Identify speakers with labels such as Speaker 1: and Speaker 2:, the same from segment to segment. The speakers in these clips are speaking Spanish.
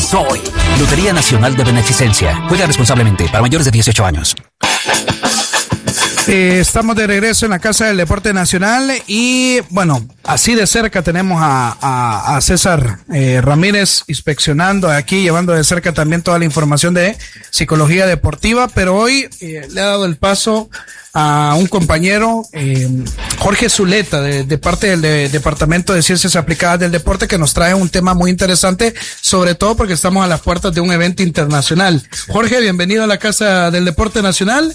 Speaker 1: Soy. Lotería Nacional de Beneficencia. Juega responsablemente para mayores de 18 años.
Speaker 2: Estamos de regreso en la Casa del Deporte Nacional y, bueno, así de cerca tenemos a César Ramírez inspeccionando aquí, llevando de cerca también toda la información de psicología deportiva, pero hoy le ha dado el paso a un compañero, Jorge Zuleta, de parte del Departamento de Ciencias Aplicadas del Deporte, que nos trae un tema muy interesante, sobre todo porque estamos a las puertas de un evento internacional. Jorge, bienvenido a la Casa del Deporte Nacional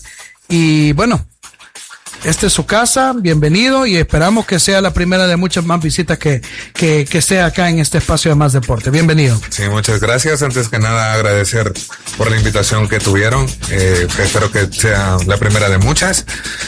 Speaker 2: y, bueno, esta es su casa, bienvenido y esperamos que sea la primera de muchas más visitas que esté acá en este espacio de Más Deporte. Bienvenido.
Speaker 3: Sí, muchas gracias. Antes que nada agradecer por la invitación que tuvieron. Espero que sea la primera de muchas.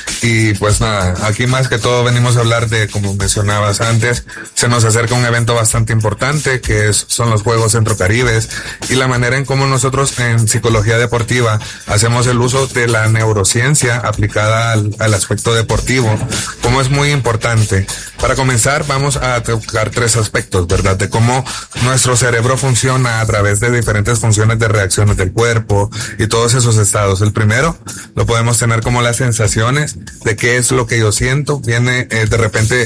Speaker 3: Y pues nada, aquí más que todo venimos a hablar de, como mencionabas antes, se nos acerca un evento bastante importante que son los Juegos Centrocaribes y la manera en cómo nosotros en psicología deportiva hacemos el uso de la neurociencia aplicada al aspecto deportivo, como es muy importante. Para comenzar, vamos a tocar 3 aspectos, ¿verdad? De cómo nuestro cerebro funciona a través de diferentes funciones de reacciones del cuerpo y todos esos estados. El primero lo podemos tener como las sensaciones de qué es lo que yo siento. Viene de repente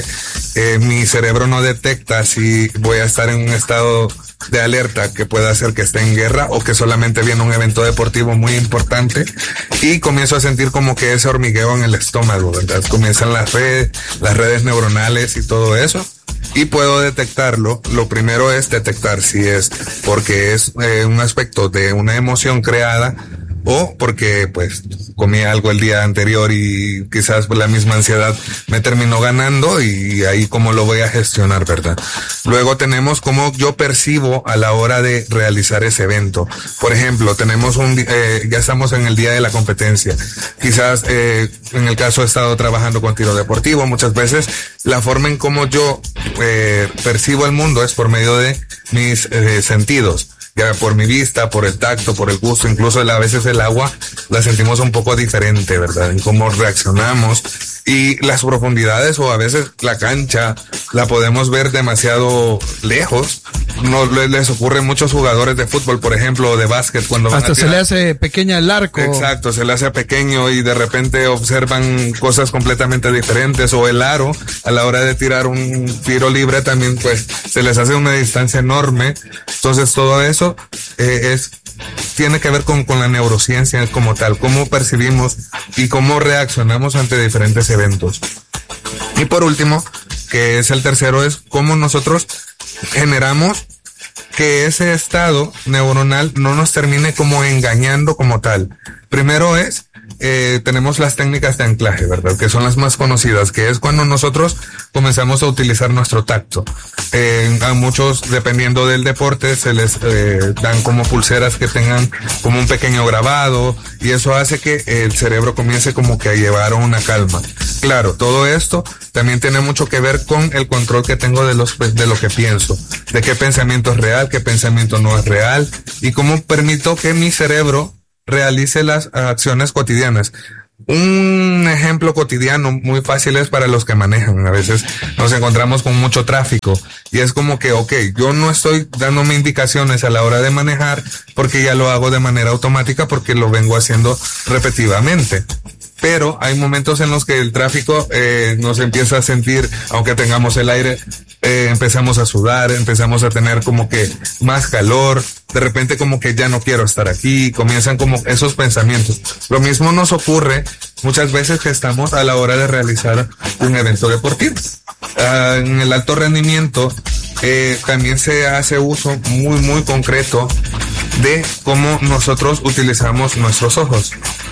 Speaker 3: mi cerebro no detecta si voy a estar en un estado de alerta que pueda hacer que esté en guerra o que solamente viene un evento deportivo muy importante y comienzo a sentir como que ese hormigueo en el estómago, ¿verdad? Comienzan las redes neuronales y todo eso y puedo detectarlo. Lo primero es detectar si es porque es un aspecto de una emoción creada o porque pues comí algo el día anterior y quizás la misma ansiedad me terminó ganando y ahí cómo lo voy a gestionar, ¿verdad? Luego tenemos cómo yo percibo a la hora de realizar ese evento. Por ejemplo, tenemos ya estamos en el día de la competencia. Quizás en el caso he estado trabajando con tiro deportivo, muchas veces la forma en cómo yo percibo el mundo es por medio de mis sentidos. Ya por mi vista, por el tacto, por el gusto, incluso a veces el agua la sentimos un poco diferente, ¿verdad? En cómo reaccionamos y las profundidades o a veces la cancha la podemos ver demasiado lejos. No les ocurre a muchos jugadores de fútbol, por ejemplo, o de básquet cuando
Speaker 2: hasta se le hace pequeña el arco.
Speaker 3: Exacto, se le hace pequeño y de repente observan cosas completamente diferentes o el aro a la hora de tirar un tiro libre también pues se les hace una distancia enorme. Entonces todo eso tiene que ver con la neurociencia como tal, cómo percibimos y cómo reaccionamos ante diferentes eventos. Y por último, que es el tercero, es cómo nosotros generamos que ese estado neuronal no nos termine como engañando como tal. Primero tenemos las técnicas de anclaje, ¿verdad? Que son las más conocidas, que es cuando nosotros comenzamos a utilizar nuestro tacto. A muchos, dependiendo del deporte, se les dan como pulseras que tengan como un pequeño grabado y eso hace que el cerebro comience como que a llevar una calma. Claro, todo esto también tiene mucho que ver con el control que tengo de lo que pienso, de qué pensamiento es real, qué pensamiento no es real y cómo permito que mi cerebro realice las acciones cotidianas. Un ejemplo cotidiano muy fácil es para los que manejan. A veces nos encontramos con mucho tráfico y es como que, yo no estoy dándome indicaciones a la hora de manejar porque ya lo hago de manera automática porque lo vengo haciendo repetitivamente. Pero hay momentos en los que el tráfico nos empieza a sentir, aunque tengamos el aire, empezamos a sudar, empezamos a tener como que más calor, de repente como que ya no quiero estar aquí, comienzan como esos pensamientos. Lo mismo nos ocurre muchas veces que estamos a la hora de realizar un evento deportivo. En el alto rendimiento también se hace uso muy muy concreto de cómo nosotros utilizamos nuestros ojos.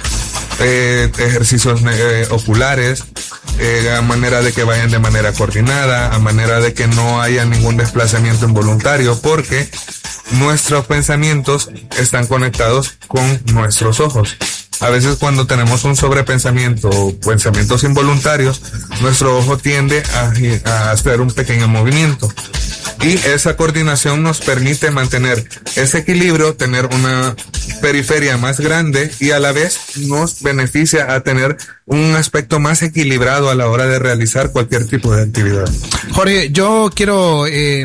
Speaker 3: Ejercicios oculares, a manera de que vayan de manera coordinada, a manera de que no haya ningún desplazamiento involuntario, porque nuestros pensamientos están conectados con nuestros ojos. A veces cuando tenemos un sobrepensamiento o pensamientos involuntarios, nuestro ojo tiende a hacer un pequeño movimiento. Y esa coordinación nos permite mantener ese equilibrio, tener una periferia más grande y a la vez nos beneficia a tener un aspecto más equilibrado a la hora de realizar cualquier tipo de actividad.
Speaker 2: Jorge, yo quiero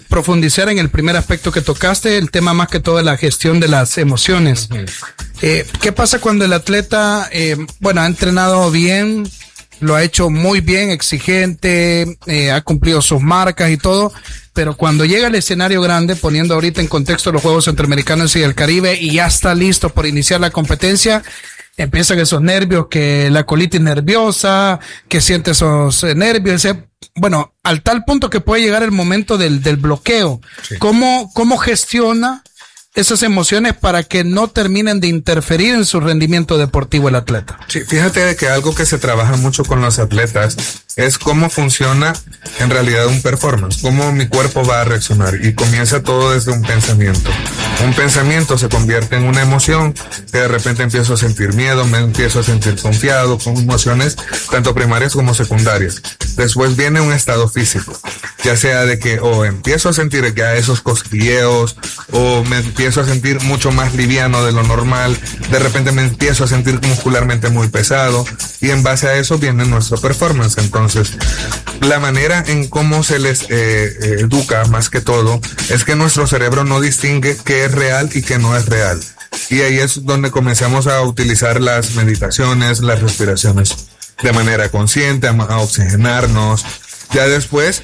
Speaker 2: profundizar en el primer aspecto que tocaste, el tema más que todo de la gestión de las emociones. ¿Qué pasa cuando el atleta, ha entrenado bien, lo ha hecho muy bien, exigente, ha cumplido sus marcas y todo, pero cuando llega al escenario grande, poniendo ahorita en contexto los Juegos Centroamericanos y del Caribe, y ya está listo por iniciar la competencia, empiezan esos nervios, que la colitis nerviosa, que siente esos nervios, al tal punto que puede llegar el momento del bloqueo. Sí. ¿Cómo gestiona esas emociones para que no terminen de interferir en su rendimiento deportivo el atleta?
Speaker 3: Sí, fíjate que algo que se trabaja mucho con los atletas es cómo funciona en realidad un performance, cómo mi cuerpo va a reaccionar, y comienza todo desde un pensamiento. Un pensamiento se convierte en una emoción, que de repente empiezo a sentir miedo, me empiezo a sentir confiado, con emociones tanto primarias como secundarias. Después viene un estado físico, ya sea de que empiezo a sentir ya esos cosquilleos, o me empiezo a sentir mucho más liviano de lo normal, de repente me empiezo a sentir muscularmente muy pesado, y en base a eso viene nuestro performance. Entonces, la manera en cómo se les educa más que todo es que nuestro cerebro no distingue qué es real y qué no es real. Y ahí es donde comenzamos a utilizar las meditaciones, las respiraciones de manera consciente, a oxigenarnos. Ya después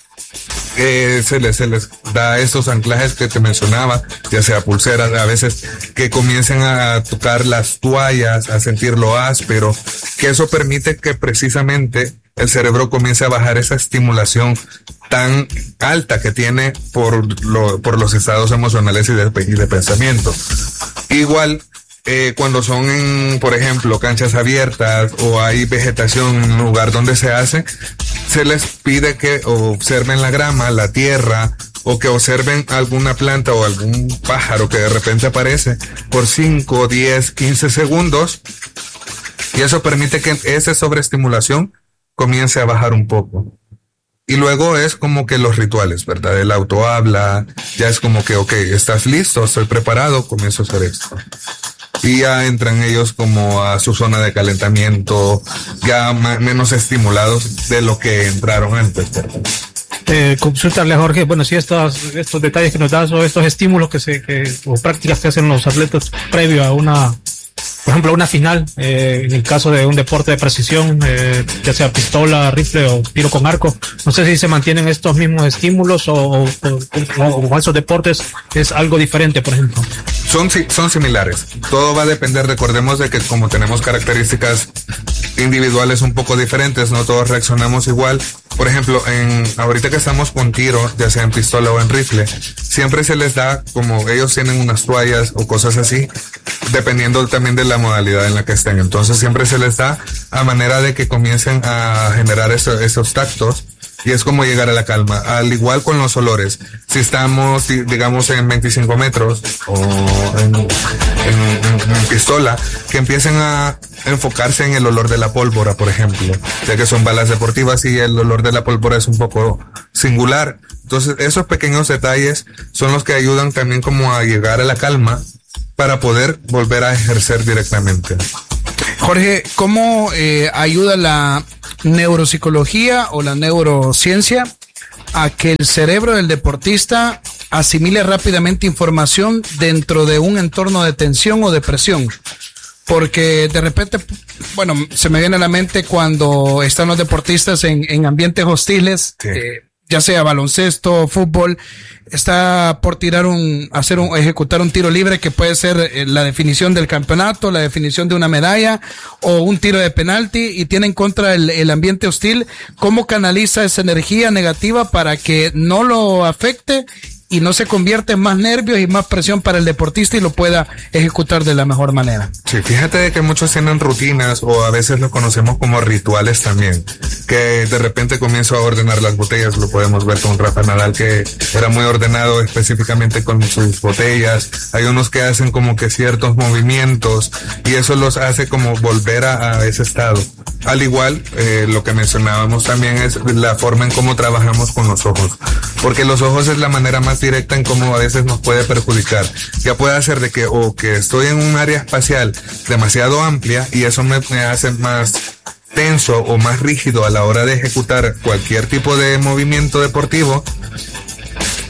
Speaker 3: se les da esos anclajes que te mencionaba, ya sea pulseras, a veces que comiencen a tocar las toallas, a sentir lo áspero, que eso permite que precisamente el cerebro comience a bajar esa estimulación tan alta que tiene por los estados emocionales y de pensamiento. Igual, cuando son en, por ejemplo, canchas abiertas o hay vegetación en un lugar donde se hace, se les pide que observen la grama, la tierra, o que observen alguna planta o algún pájaro que de repente aparece por 5, 10, 15 segundos, y eso permite que esa sobreestimulación comience a bajar un poco. Y luego es como que los rituales, ¿verdad? El auto habla, ya es como que, estás listo, estoy preparado, comienzo a hacer esto. Y ya entran ellos como a su zona de calentamiento, ya menos estimulados de lo que entraron antes, ¿verdad?
Speaker 4: Consultarle a Jorge, si estos detalles que nos das, o estos estímulos o prácticas que hacen los atletas previo a por ejemplo, una final, en el caso de un deporte de precisión, ya sea pistola, rifle o tiro con arco, no sé si se mantienen estos mismos estímulos o esos deportes es algo diferente, por ejemplo.
Speaker 3: Son similares. Todo va a depender, recordemos de que como tenemos características individuales un poco diferentes, no todos reaccionamos igual. Por ejemplo, ahorita que estamos con tiro, ya sea en pistola o en rifle, siempre se les da, como ellos tienen unas toallas o cosas así, dependiendo también de la modalidad en la que estén. Entonces siempre se les da a manera de que comiencen a generar esos tactos, y es como llegar a la calma. Al igual con los olores, si estamos, digamos, en 25 metros o en pistola, que empiecen a enfocarse en el olor de la pólvora, por ejemplo, ya que son balas deportivas y el olor de la pólvora es un poco singular. Entonces esos pequeños detalles son los que ayudan también como a llegar a la calma para poder volver a ejercer directamente.
Speaker 2: Jorge, ¿cómo ayuda la neuropsicología o la neurociencia a que el cerebro del deportista asimile rápidamente información dentro de un entorno de tensión o de presión? Porque de repente, se me viene a la mente cuando están los deportistas en ambientes hostiles, sí. Ya sea baloncesto, fútbol, está por ejecutar un tiro libre que puede ser la definición del campeonato, la definición de una medalla o un tiro de penalti, y tiene en contra el ambiente hostil. ¿Cómo canaliza esa energía negativa para que no lo afecte y no se convierte en más nervios y más presión para el deportista y lo pueda ejecutar de la mejor manera?
Speaker 3: Sí, fíjate de que muchos tienen rutinas, o a veces lo conocemos como rituales también, que de repente comienzo a ordenar las botellas. Lo podemos ver con Rafa Nadal, que era muy ordenado específicamente con sus botellas. Hay unos que hacen como que ciertos movimientos, y eso los hace como volver a ese estado. Al igual, lo que mencionábamos también es la forma en cómo trabajamos con los ojos, porque los ojos es la manera más directa en cómo a veces nos puede perjudicar. Ya puede hacer de que estoy en un área espacial demasiado amplia, y eso me hace más tenso o más rígido a la hora de ejecutar cualquier tipo de movimiento deportivo,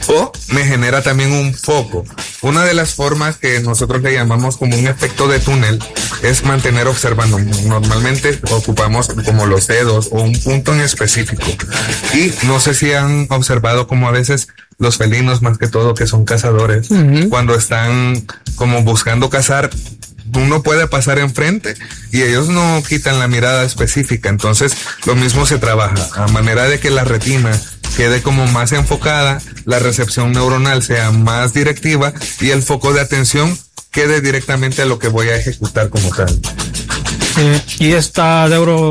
Speaker 3: o me genera también un foco. Una de las formas que nosotros le llamamos como un efecto de túnel es mantener observando. Normalmente ocupamos como los dedos o un punto en específico. Y no sé si han observado como a veces los felinos, más que todo, que son cazadores, cuando están como buscando cazar, uno puede pasar enfrente y ellos no quitan la mirada específica. Entonces lo mismo se trabaja a manera de que la retina quede como más enfocada, la recepción neuronal sea más directiva y el foco de atención quede directamente a lo que voy a ejecutar como tal.
Speaker 4: Y esta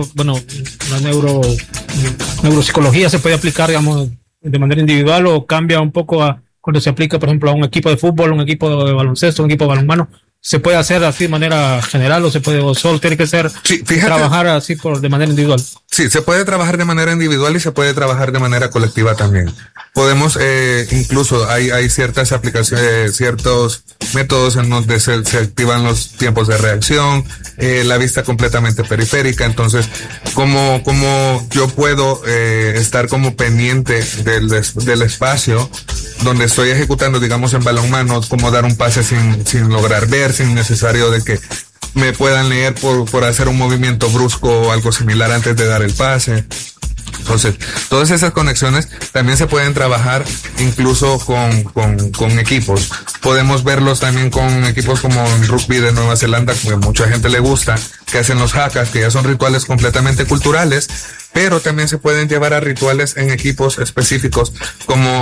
Speaker 4: neuropsicología se puede aplicar, digamos, de manera individual, o cambia un poco cuando se aplica, por ejemplo, a un equipo de fútbol, un equipo de baloncesto, un equipo de balonmano. ¿Se puede hacer así de manera general o solo tiene que ser trabajar así de manera individual?
Speaker 3: Sí, se puede trabajar de manera individual y se puede trabajar de manera colectiva también. Podemos, incluso hay ciertas aplicaciones, ciertos métodos en donde se activan los tiempos de reacción, la vista completamente periférica. Entonces, como yo puedo estar como pendiente del espacio donde estoy ejecutando, digamos en balonmano, como dar un pase sin lograr ver, sin necesario de que me puedan leer por hacer un movimiento brusco o algo similar antes de dar el pase. Entonces, todas esas conexiones también se pueden trabajar incluso con equipos. Podemos verlos también con equipos como en rugby de Nueva Zelanda, que a mucha gente le gusta, que hacen los hakas, que ya son rituales completamente culturales, pero también se pueden llevar a rituales en equipos específicos como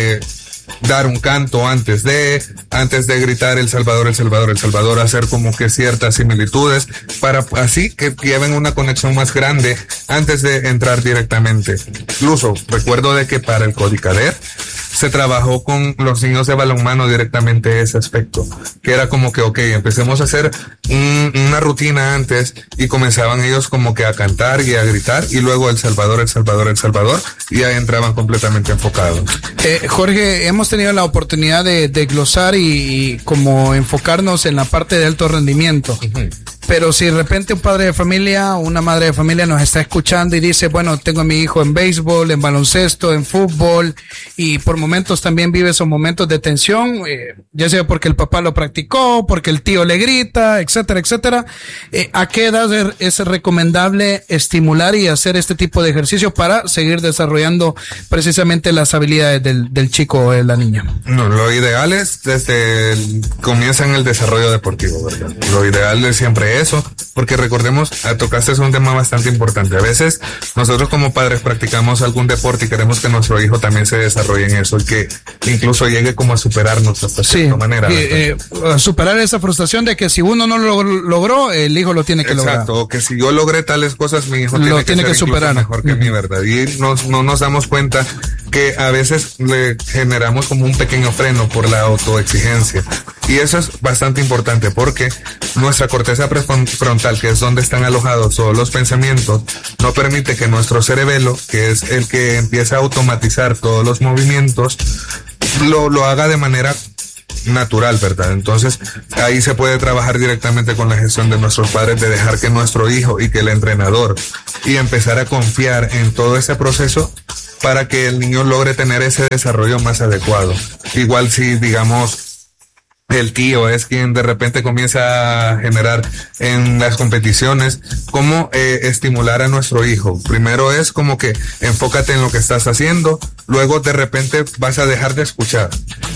Speaker 3: dar un canto antes de gritar el Salvador, el Salvador, el Salvador, hacer como que ciertas similitudes para así que lleven una conexión más grande antes de entrar directamente. Incluso recuerdo de que para el Codicader se trabajó con los niños de balonmano directamente ese aspecto, que era como que, empecemos a hacer una rutina antes, y comenzaban ellos como que a cantar y a gritar, y luego el Salvador, el Salvador, el Salvador, y ahí entraban completamente enfocados.
Speaker 2: Jorge, hemos tenido la oportunidad de glosar y como enfocarnos en la parte de alto rendimiento. Pero si de repente un padre de familia, una madre de familia nos está escuchando y dice, bueno, tengo a mi hijo en béisbol, en baloncesto, en fútbol, y por momentos también vive esos momentos de tensión, ya sea porque el papá lo practicó, porque el tío le grita, etcétera, etcétera. ¿A qué edad es recomendable estimular y hacer este tipo de ejercicio para seguir desarrollando precisamente las habilidades del chico o de la niña?
Speaker 3: No, lo ideal es comienza en el desarrollo deportivo, ¿verdad? Lo ideal es siempre eso, porque recordemos, tocaste es un tema bastante importante. A veces nosotros como padres practicamos algún deporte y queremos que nuestro hijo también se desarrolle en eso, y que incluso llegue como a superarnos hasta cierta manera.
Speaker 2: Superar esa frustración de que si uno no lo logró, el hijo lo tiene que lograr.
Speaker 3: Exacto, o que si yo logré tales cosas, mi hijo tiene que superar mejor que mí, ¿verdad? Y no nos damos cuenta que a veces le generamos como un pequeño freno por la autoexigencia. Y eso es bastante importante, porque nuestra corteza prefrontal, que es donde están alojados todos los pensamientos, no permite que nuestro cerebelo, que es el que empieza a automatizar todos los movimientos, lo haga de manera natural, ¿verdad? Entonces ahí se puede trabajar directamente con la gestión de nuestros padres, de dejar que nuestro hijo y que el entrenador, y empezar a confiar en todo ese proceso para que el niño logre tener ese desarrollo más adecuado. Igual si, digamos, el tío es quien de repente comienza a generar en las competiciones, cómo estimular a nuestro hijo. Primero es como que enfócate en lo que estás haciendo, luego de repente vas a dejar de escuchar,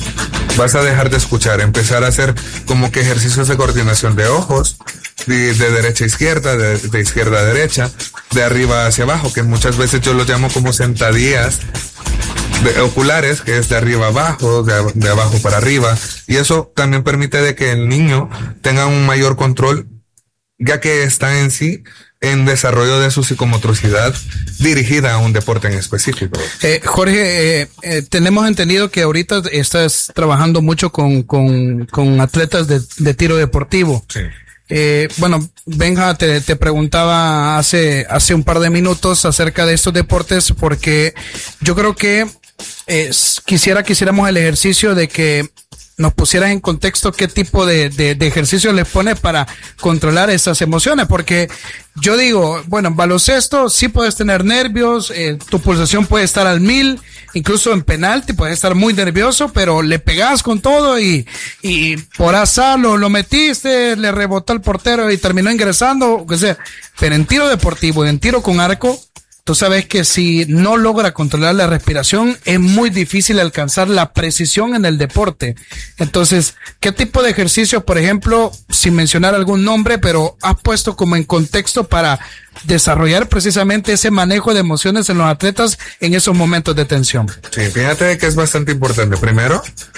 Speaker 3: empezar a hacer como que ejercicios de coordinación de ojos, de derecha a izquierda, de izquierda a derecha, de arriba hacia abajo, que muchas veces yo lo llamo como sentadillas oculares, que es de arriba a abajo, de abajo para arriba, y eso también permite de que el niño tenga un mayor control, ya que está en sí en desarrollo de su psicomotricidad dirigida a un deporte en específico.
Speaker 2: Jorge, tenemos entendido que ahorita estás trabajando mucho con atletas de tiro deportivo. Sí. Bueno, Benja, te preguntaba hace un par de minutos acerca de estos deportes, porque yo creo que quisiéramos el ejercicio de que nos pusieras en contexto qué tipo de ejercicio les pones para controlar esas emociones, porque yo digo, bueno, en baloncesto sí puedes tener nervios, tu pulsación puede estar al 1000, incluso en penalti puedes estar muy nervioso, pero le pegás con todo y por azar lo metiste, le rebotó al portero y terminó ingresando, o sea, pero en tiro deportivo, en tiro con arco, tú sabes que si no logra controlar la respiración, es muy difícil alcanzar la precisión en el deporte. Entonces, ¿qué tipo de ejercicios, por ejemplo, sin mencionar algún nombre, pero has puesto como en contexto para desarrollar precisamente ese manejo de emociones en los atletas en esos momentos de tensión?
Speaker 3: Sí, fíjate que es bastante importante. Primero,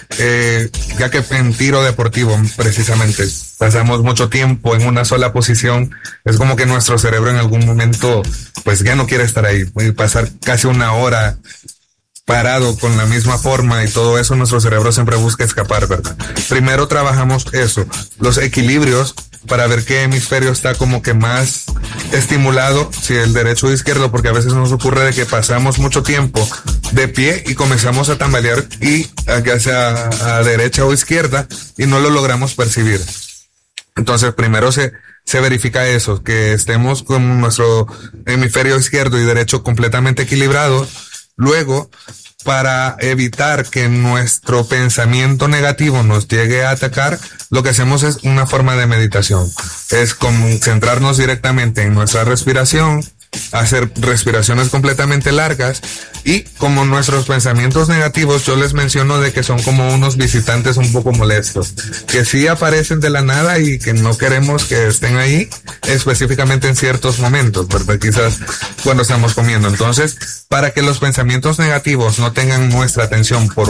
Speaker 3: ya que en tiro deportivo precisamente pasamos mucho tiempo en una sola posición, es como que nuestro cerebro en algún momento pues ya no quiere estar ahí. Puede pasar casi una hora parado con la misma forma y todo eso, nuestro cerebro siempre busca escapar, ¿verdad? Primero trabajamos eso, los equilibrios, para ver qué hemisferio está como que más estimulado, si el derecho o izquierdo, porque a veces nos ocurre de que pasamos mucho tiempo de pie y comenzamos a tambalear y ya sea a derecha o izquierda y no lo logramos percibir. Entonces primero se verifica eso, que estemos con nuestro hemisferio izquierdo y derecho completamente equilibrados. Luego, para evitar que nuestro pensamiento negativo nos llegue a atacar, lo que hacemos es una forma de meditación. Es concentrarnos directamente en nuestra respiración, hacer respiraciones completamente largas y como nuestros pensamientos negativos, yo les menciono de que son como unos visitantes un poco molestos, que sí aparecen de la nada y que no queremos que estén ahí específicamente en ciertos momentos, ¿verdad? Quizás cuando estamos comiendo. Entonces, para que los pensamientos negativos no tengan nuestra atención por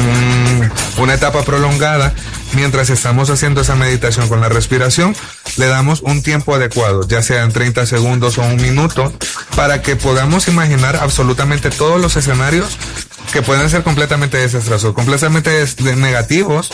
Speaker 3: una etapa prolongada, mientras estamos haciendo esa meditación con la respiración, le damos un tiempo adecuado, ya sean 30 segundos o un minuto, para que podamos imaginar absolutamente todos los escenarios que pueden ser completamente desastrosos, completamente negativos,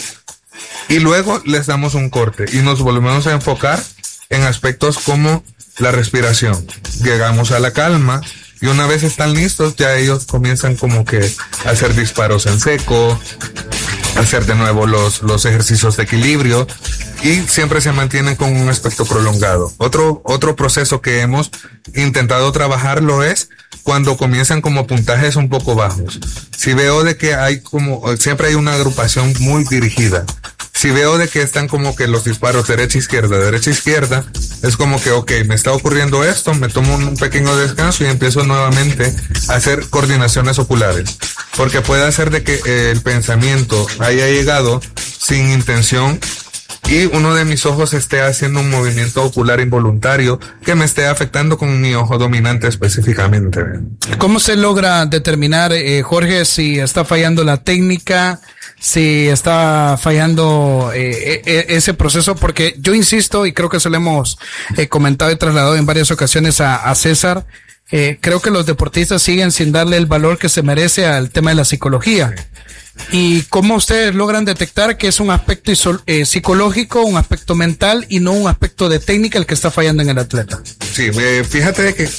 Speaker 3: y luego les damos un corte y nos volvemos a enfocar en aspectos como la respiración. Llegamos a la calma y una vez están listos, ya ellos comienzan como que a hacer disparos en seco, hacer de nuevo los ejercicios de equilibrio y siempre se mantienen con un aspecto prolongado. Otro proceso que hemos intentado trabajarlo es cuando comienzan como puntajes un poco bajos. Si veo de que hay siempre hay una agrupación muy dirigida. Si veo de que están como que los disparos derecha, izquierda, es como que, ok, me está ocurriendo esto, me tomo un pequeño descanso y empiezo nuevamente a hacer coordinaciones oculares. Porque puede hacer de que el pensamiento haya llegado sin intención y uno de mis ojos esté haciendo un movimiento ocular involuntario que me esté afectando con mi ojo dominante específicamente.
Speaker 2: ¿Cómo se logra determinar, Jorge, si está fallando la técnica, si está fallando ese proceso? Porque yo insisto, y creo que se lo hemos comentado y trasladado en varias ocasiones a César, creo que los deportistas siguen sin darle el valor que se merece al tema de la psicología. ¿Y cómo ustedes logran detectar que es un aspecto psicológico, un aspecto mental y no un aspecto de técnica el que está fallando en el atleta?
Speaker 3: Sí, fíjate que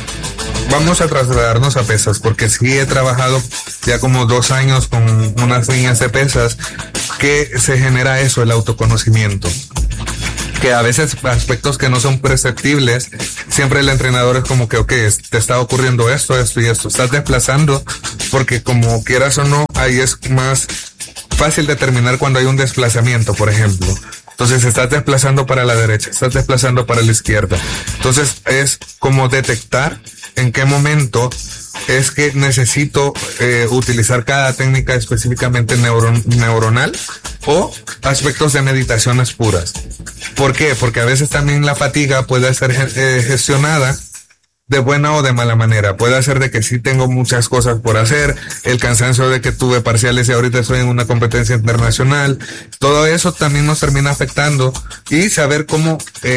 Speaker 3: vamos a trasladarnos a pesas, porque sí he trabajado ya como 2 años con unas líneas de pesas que se genera eso, el autoconocimiento. Que a veces aspectos que no son perceptibles, siempre el entrenador es como que, ok, te está ocurriendo esto y esto, estás desplazando, porque como quieras o no, ahí es más fácil determinar cuando hay un desplazamiento, por ejemplo. Entonces estás desplazando para la derecha, estás desplazando para la izquierda. Entonces es como detectar en qué momento es que necesito utilizar cada técnica específicamente neuronal o aspectos de meditaciones puras. ¿Por qué? Porque a veces también la fatiga puede ser gestionada de buena o de mala manera. Puede ser de que sí tengo muchas cosas por hacer, el cansancio de que tuve parciales y ahorita estoy en una competencia internacional. Todo eso también nos termina afectando y saber cómo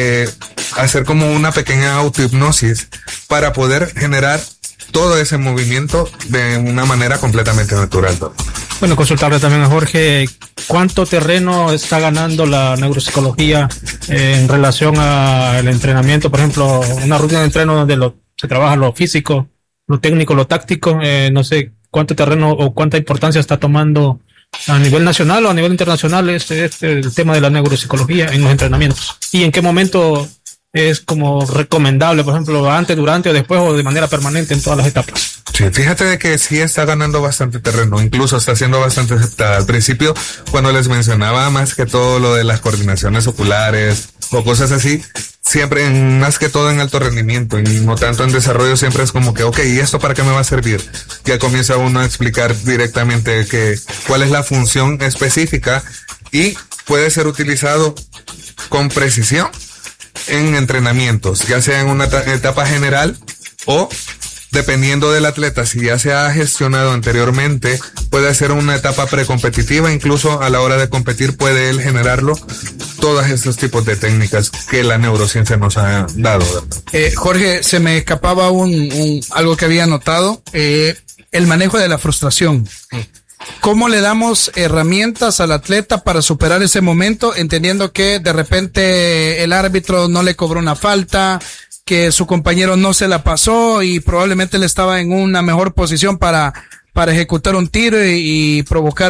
Speaker 3: hacer como una pequeña autohipnosis para poder generar todo ese movimiento de una manera completamente natural.
Speaker 4: Bueno, consultarle también a Jorge, ¿cuánto terreno está ganando la neuropsicología en relación al entrenamiento? Por ejemplo, una rutina de entreno donde se trabaja lo físico, lo técnico, lo táctico, no sé cuánto terreno o cuánta importancia está tomando a nivel nacional o a nivel internacional el tema de la neuropsicología en los entrenamientos. ¿Y en qué momento es como recomendable, por ejemplo, antes, durante o después o de manera permanente en todas las etapas?
Speaker 3: Sí, fíjate de que sí está ganando bastante terreno, incluso está siendo bastante aceptada. Al principio, cuando les mencionaba más que todo lo de las coordinaciones oculares o cosas así, siempre, más que todo en alto rendimiento y no tanto en desarrollo, siempre es como que, ok, ¿y esto para qué me va a servir? Ya comienza uno a explicar directamente cuál es la función específica y puede ser utilizado con precisión en entrenamientos, ya sea en una etapa general o dependiendo del atleta, si ya se ha gestionado anteriormente, puede ser una etapa precompetitiva, incluso a la hora de competir puede él generarlo, todos estos tipos de técnicas que la neurociencia nos ha dado.
Speaker 2: Jorge, se me escapaba algo que había notado, el manejo de la frustración. ¿Cómo le damos herramientas al atleta para superar ese momento, entendiendo que de repente el árbitro no le cobró una falta, que su compañero no se la pasó y probablemente él estaba en una mejor posición para ejecutar un tiro y provocar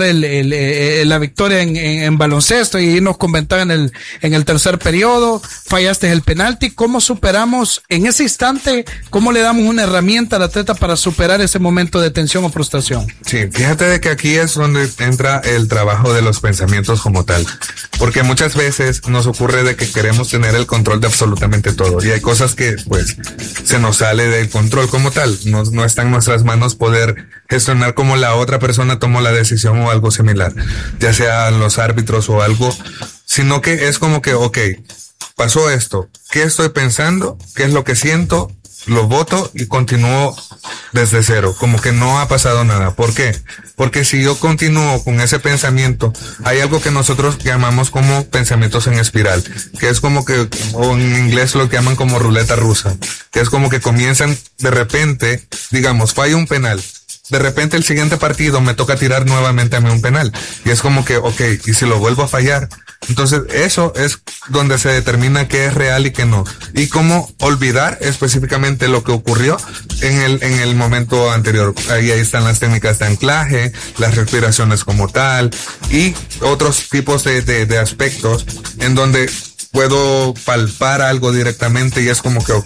Speaker 2: la victoria en baloncesto y irnos con ventaja en el tercer periodo, fallaste el penalti? ¿Cómo superamos en ese instante? ¿Cómo le damos una herramienta al atleta para superar ese momento de tensión o frustración?
Speaker 3: Sí, fíjate de que aquí es donde entra el trabajo de los pensamientos como tal, porque muchas veces nos ocurre de que queremos tener el control de absolutamente todo y hay cosas que pues se nos sale del control como tal, no está en nuestras manos poder gestionar como la otra persona tomó la decisión o algo similar, ya sean los árbitros o algo, sino que es como que, ok, pasó esto, ¿qué estoy pensando? ¿Qué es lo que siento? Lo voto y continúo desde cero, como que no ha pasado nada. ¿Por qué? Porque si yo continúo con ese pensamiento, hay algo que nosotros llamamos como pensamientos en espiral, que es como que, o en inglés lo que llaman como ruleta rusa, que es como que comienzan de repente, digamos, falla un penal, de repente el siguiente partido me toca tirar nuevamente a mí un penal. Y es como que, ok, y si lo vuelvo a fallar. Entonces eso es donde se determina qué es real y qué no. Y cómo olvidar específicamente lo que ocurrió en el momento anterior. Ahí están las técnicas de anclaje, las respiraciones como tal y otros tipos de aspectos en donde puedo palpar algo directamente y es como que, ok,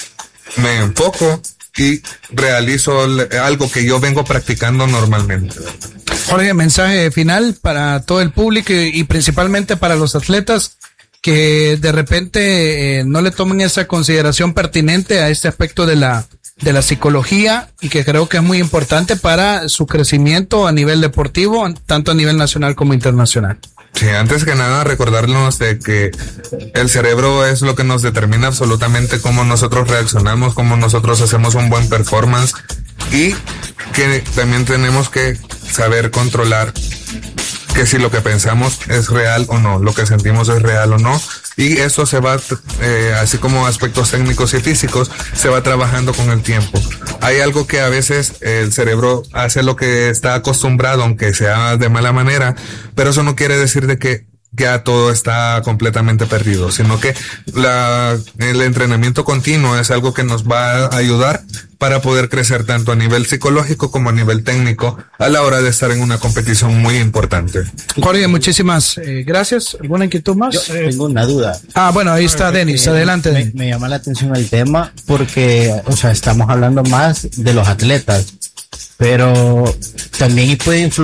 Speaker 3: me enfoco y realizo algo que yo vengo practicando normalmente.
Speaker 2: Jorge, mensaje final para todo el público y principalmente para los atletas que de repente no le tomen esa consideración pertinente a este aspecto de la psicología y que creo que es muy importante para su crecimiento a nivel deportivo, tanto a nivel nacional como internacional.
Speaker 3: Sí, antes que nada recordarnos de que el cerebro es lo que nos determina absolutamente cómo nosotros reaccionamos, cómo nosotros hacemos un buen performance y que también tenemos que saber controlar que si lo que pensamos es real o no, lo que sentimos es real o no, y eso se va, así como aspectos técnicos y físicos, se va trabajando con el tiempo. Hay algo que a veces el cerebro hace lo que está acostumbrado, aunque sea de mala manera, pero eso no quiere decir de que ya todo está completamente perdido, sino que el entrenamiento continuo es algo que nos va a ayudar para poder crecer tanto a nivel psicológico como a nivel técnico a la hora de estar en una competición muy importante.
Speaker 2: Jorge, muchísimas gracias. ¿Alguna inquietud más?
Speaker 5: Yo tengo una duda.
Speaker 2: Bueno, ahí está Denis, adelante.
Speaker 5: Me llama la atención el tema porque, o sea, estamos hablando más de los atletas, pero también puede influir